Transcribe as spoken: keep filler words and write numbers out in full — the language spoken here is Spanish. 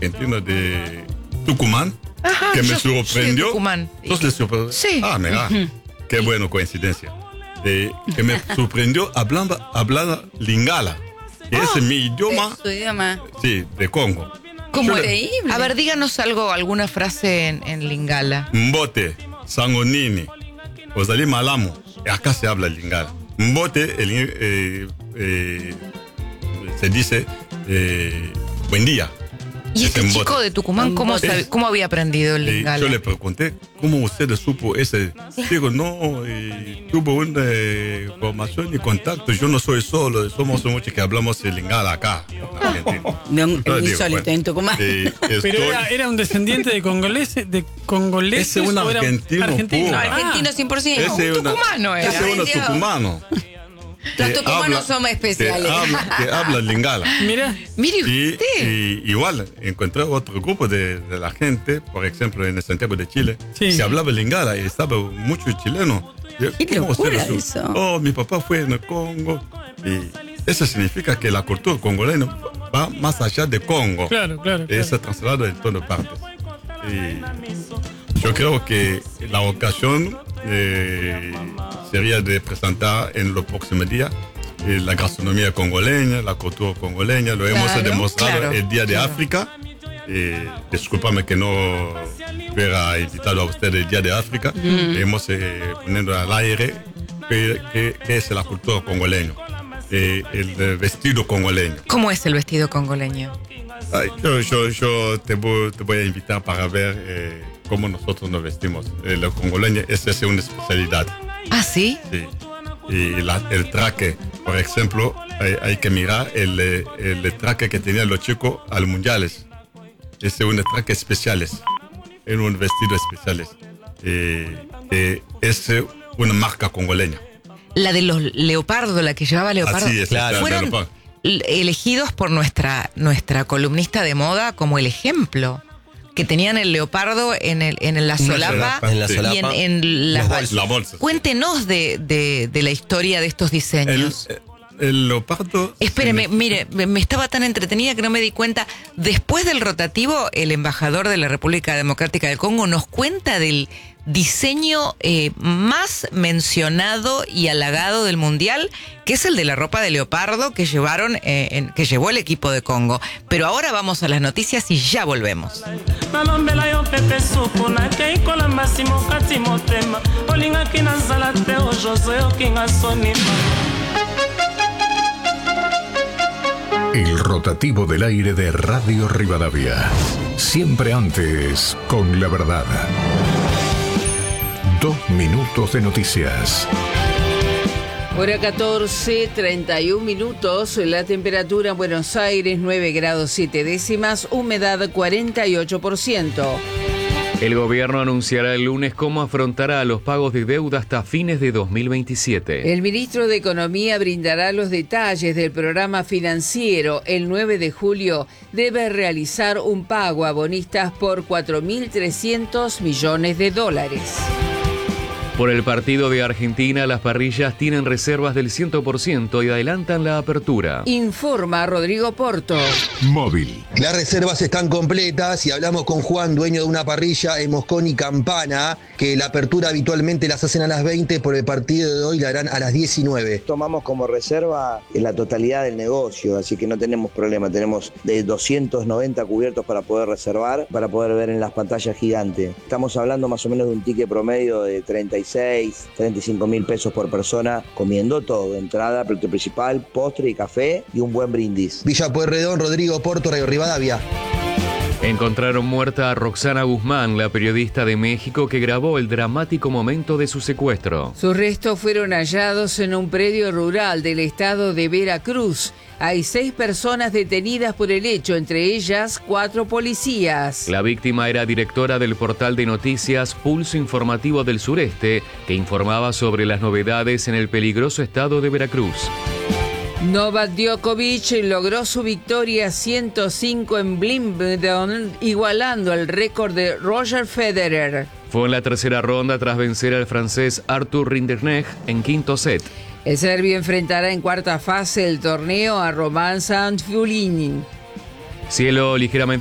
argentinos de Tucumán, Ajá, que me yo, sorprendió. Yo Tucumán. ¿Sos de sorprendió? Sí. Ah, mira, qué bueno, coincidencia. Eh, que me sorprendió hablando, hablando lingala. Que Oh, es mi idioma. Su idioma. Sí, de Congo. ¿Cómo? Increíble. A ver, díganos algo, alguna frase en, en lingala. Mbote, sangonini, ozali malamo. Acá se habla lingala. Mbote, el, eh, eh, se dice eh, buen día. ¿Y este Es chico Mbote. de Tucumán cómo, Es- sabe- cómo había aprendido el Eh, lingala? yo le pregunté cómo usted supo ese. Digo, no, eh, tuvo una eh, formación y contacto. Yo no soy solo, somos muchos que hablamos el lingala acá. En Argentina. No, un Entonces, digo, insólito en Tucumán. eh, Pero estoy- era, era un descendiente de congoleses, de congoleses. Ese es un o era argentino argentino. puro. Ah, Argentino cien por ciento. ese es una- tucumano era. ese es uno Aprendió. tucumano. Los que tucumanos habla- somos especiales. Que habla, que habla lingala. Mira, Mire Y, usted. y igual encontré otro grupo de, de la gente, por ejemplo en el Santiago de Chile, Sí. se hablaba lingala y estaba muchos chilenos. Yo, Qué ¿cómo locura usted lo eso. supo? Oh, mi papá fue en el Congo. Y eso significa que la cultura congoleña va más allá de Congo. claro, claro. claro. Está trasladado en todas partes. Y yo creo que la ocasión eh, sería de presentar en los próximos días eh, la gastronomía congoleña, la cultura congoleña. Lo hemos Claro, demostrado claro, el Día de claro. África. Eh, discúlpame que no hubiera invitado a usted el Día de África. Hemos eh, poniendo al aire que, que- que es la cultura congoleña. Eh, el eh, vestido congoleño. ¿Cómo es el vestido congoleño? Ay, yo yo, yo te, voy, te voy a invitar para ver eh, cómo nosotros nos vestimos. Eh, los congoleños, esa es una especialidad. ¿Ah, sí? Sí. Y la- el traje, por ejemplo, hay, hay que mirar el, eh, el traje que tenían los chicos a los mundiales. Es un traje especiales, es un vestido especiales. Eh, eh, es eh, una marca congoleña. La de los leopardo, la que llevaba leopardo. Así es, Claro. la de Fueron Leopardo. l- elegidos por nuestra, nuestra columnista de moda como el ejemplo. Que tenían el leopardo en, el, en la solapa, solapa, en la sí. solapa. y en, en las Los bal- bolsos. La bolsa, sí. Cuéntenos de, de, de la historia de estos El, diseños. el leopardo. Espéreme, significa- mire, me me estaba tan entretenida que no me di cuenta. Después del rotativo, el embajador de la República Democrática del Congo nos cuenta del diseño eh, más mencionado y halagado del Mundial, que es el de la ropa de leopardo que llevaron, eh, en- que llevó el equipo de Congo. Pero ahora vamos a las noticias y ya volvemos. nalombela yo pepe supu nakei kolamba nsima okati motema olingaki nazala te o josé okinga sonima. El rotativo del aire de Radio Rivadavia. Siempre antes con la verdad. Dos minutos de noticias. Hora catorce, treinta y un minutos, la temperatura en Buenos Aires nueve grados siete décimas, humedad cuarenta y ocho por ciento. El gobierno anunciará el lunes cómo afrontará los pagos de deuda hasta fines de dos mil veintisiete. El ministro de Economía brindará los detalles del programa financiero. El nueve de julio debe realizar un pago a bonistas por cuatro mil trescientos millones de dólares. Por el partido de Argentina, las parrillas tienen reservas del cien por ciento y adelantan la apertura. Informa Rodrigo Porto. Móvil. Las reservas están completas y hablamos con Juan, dueño de una parrilla en Moscón y Campana, que la apertura habitualmente las hacen a las veinte, por el partido de hoy la harán a las diecinueve. Tomamos como reserva la totalidad del negocio, así que no tenemos problema. Tenemos de doscientos noventa cubiertos para poder reservar, para poder ver en las pantallas gigantes. Estamos hablando más o menos de un ticket promedio de treinta y seis, treinta y cinco mil pesos por persona, comiendo todo: entrada, plato principal, postre y café y un buen brindis. Villa Pueyrredón, Rodrigo Porto, Radio Rivadavia. Encontraron muerta a Roxana Guzmán, la periodista de México que grabó el dramático momento de su secuestro. Sus restos fueron hallados en un predio rural del estado de Veracruz. Hay seis personas detenidas por el hecho, entre ellas cuatro policías. La víctima era directora del portal de noticias Pulso Informativo del Sureste, que informaba sobre las novedades en el peligroso estado de Veracruz. Novak Djokovic logró su victoria ciento cinco en Wimbledon, igualando el récord de Roger Federer. Fue en la tercera ronda tras vencer al francés Arthur Rinderknecht en quinto set. El serbio enfrentará en cuarta fase del torneo a Roman Sant'Fiolini. Cielo ligeramente